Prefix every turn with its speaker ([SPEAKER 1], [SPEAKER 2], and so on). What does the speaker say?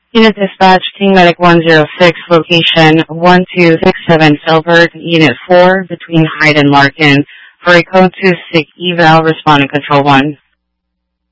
[SPEAKER 1] Unit dispatch, Team Medic 106, location 1267 Filbert, Unit 4, between Hyde and Larkin. For a code 2 sick eval, responding control 1.